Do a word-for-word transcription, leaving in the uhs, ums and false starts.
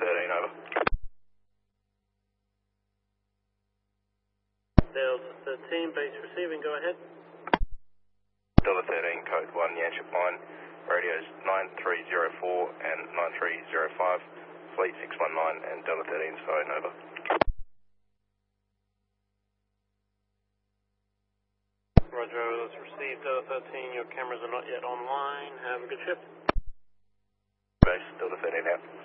thirteen, over. Delta thirteen, base receiving, go ahead. Delta thirteen, code one, Yanship line, radios nine three zero four and nine three zero five, fleet six one nine and Delta thirteen phone, over. Roger, let's receive Delta thirteen, your cameras are not yet online, have a good shift. Base, Delta thirteen out.